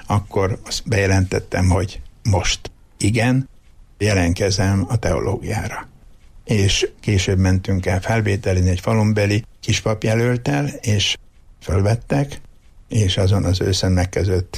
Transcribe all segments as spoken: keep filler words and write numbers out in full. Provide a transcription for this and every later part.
akkor azt bejelentettem, hogy most igen, jelentkezem a teológiára. És később mentünk el felvételni egy falunbeli kispapjelölttel, és fölvettek, és azon az őszen megkezdődött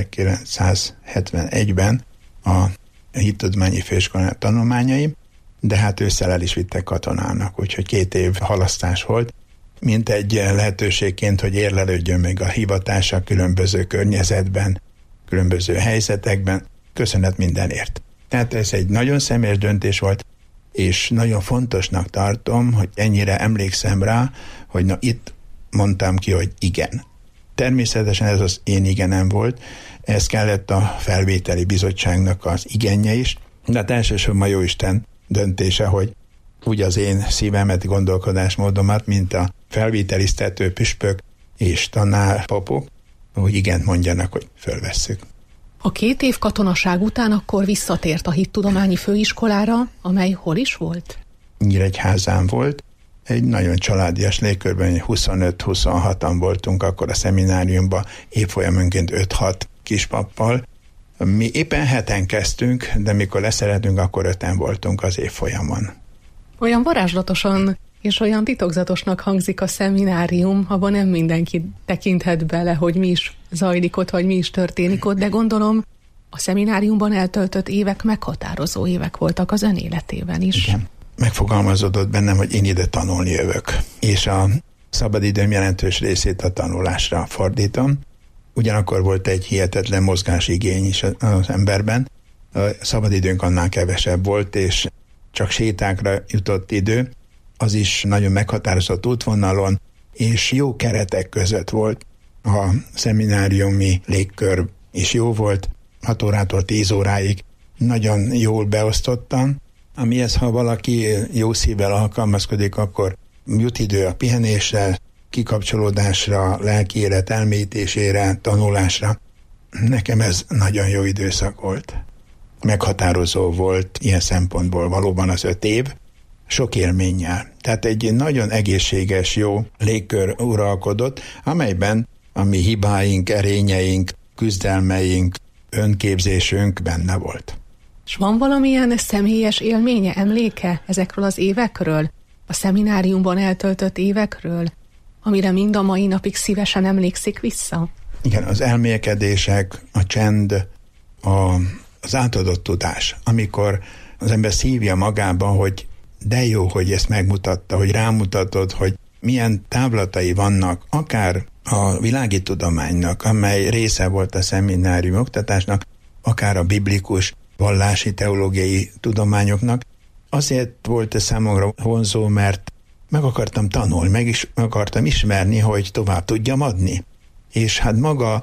ezerkilencszázhetvenegyben a hittudományi főiskola tanulmányaim, de hát ősszel el is vittek katonának, úgyhogy két év halasztás volt, mint egy lehetőségként, hogy érlelődjön még a hivatása különböző környezetben, különböző helyzetekben. Köszönet mindenért. Tehát ez egy nagyon személyes döntés volt, és nagyon fontosnak tartom, hogy ennyire emlékszem rá, hogy na itt mondtam ki, hogy igen. Természetesen ez az én igenem volt, ez kellett a felvételi bizottságnak az igenje is, de hát elsősorban Jóisten döntése, hogy úgy az én szívemet, gondolkodásmódomat, mint a felvételiztető püspök és tanárpapok, hogy igent mondjanak, hogy fölvesszük. A két év katonaság után akkor visszatért a hittudományi főiskolára, amely hol is volt? Nyíregyházán volt. Egy nagyon családias légkörben, huszonöt-huszonhatan voltunk akkor a szemináriumban, évfolyamonként öt-hat kispappal. Mi éppen heten kezdtünk, de mikor leszereltünk, akkor öten voltunk az évfolyamon. Olyan varázslatosan és olyan titokzatosnak hangzik a szeminárium, abban nem mindenki tekinthet bele, hogy mi is zajlik ott, vagy mi is történik ott, de gondolom a szemináriumban eltöltött évek meghatározó évek voltak az ön életében is. Igen. Megfogalmazódott bennem, hogy én ide tanulni jövök, és a szabadidőm jelentős részét a tanulásra fordítom. Ugyanakkor volt egy hihetetlen mozgásigény is az emberben. A szabadidőnk annál kevesebb volt, és csak sétákra jutott idő. Az is nagyon meghatározott útvonalon, és jó keretek között volt. A szemináriumi légkör is jó volt, hat órától tíz óráig nagyon jól beosztottam, amihez, ha valaki jó szívvel alkalmazkodik, akkor jut idő a pihenésre, kikapcsolódásra, lelki élet elmélyítésére, tanulásra. Nekem ez nagyon jó időszak volt. Meghatározó volt ilyen szempontból valóban az öt év, sok élménnyel. Tehát egy nagyon egészséges, jó légkör uralkodott, amelyben a mi hibáink, erényeink, küzdelmeink, önképzésünk benne volt. És van valamilyen személyes élménye, emléke ezekről az évekről, a szemináriumban eltöltött évekről, amire mind a mai napig szívesen emlékszik vissza? Igen, az elmélkedések, a csend, a, az átadott tudás, amikor az ember szívja magába, hogy de jó, hogy ezt megmutatta, hogy rámutatod, hogy milyen távlatai vannak, akár a világi tudománynak, amely része volt a szeminárium oktatásnak, akár a biblikus, vallási, teológiai tudományoknak. Azért volt ez számomra vonzó, mert meg akartam tanulni, meg is meg akartam ismerni, hogy tovább tudjam adni. És hát maga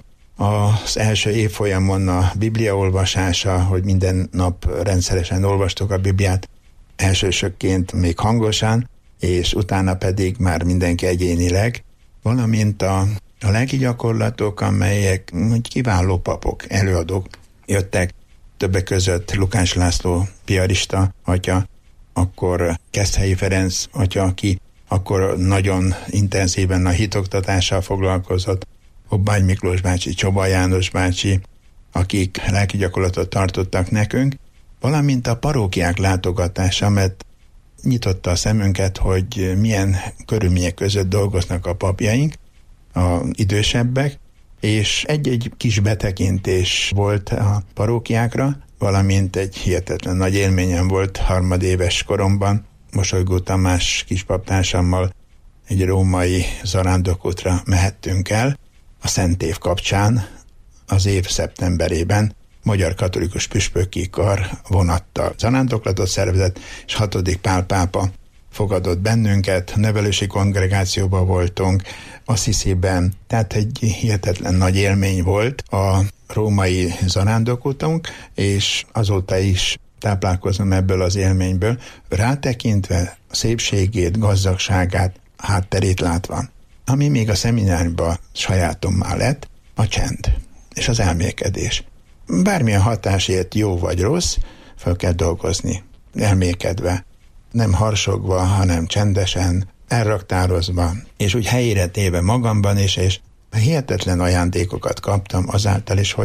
az első évfolyamon a Biblia olvasása, hogy minden nap rendszeresen olvastuk a Bibliát, elsősökként még hangosan, és utána pedig már mindenki egyénileg, valamint a, a lelki gyakorlatok, amelyek kiváló papok, előadók jöttek, többek között Lukács László piarista atya, akkor Keszthelyi Ferenc atya, aki akkor nagyon intenzíven a hitoktatással foglalkozott, Hobbány Miklós bácsi, Csoba János bácsi, akik lelki gyakorlatot tartottak nekünk, valamint a parókiák látogatása, mert nyitotta a szemünket, hogy milyen körülmények között dolgoznak a papjaink, a idősebbek, és egy-egy kis betekintés volt a parókiákra, valamint egy hihetetlen nagy élményem volt harmadéves koromban. Mosolygó Tamás kispaptársammal egy római zarándokútra mehettünk el, a Szent Év kapcsán az év szeptemberében Magyar Katolikus Püspöki Kar vonattal zarándoklatot szervezett, és hatodik Pál pápa fogadott bennünket, nevelési kongregációban voltunk, Assisiben, tehát egy hihetetlen nagy élmény volt a római zarándokútunk, és azóta is táplálkozom ebből az élményből, rátekintve szépségét, gazdagságát, hátterét látva. Ami még a szemináriumban sajátommá lett, a csend és az elmélkedés. Bármilyen hatásért jó vagy rossz, fel kell dolgozni, elmélkedve, nem harsogva, hanem csendesen, elraktározva, és úgy helyére téve magamban is, és hihetetlen ajándékokat kaptam azáltal is, hogy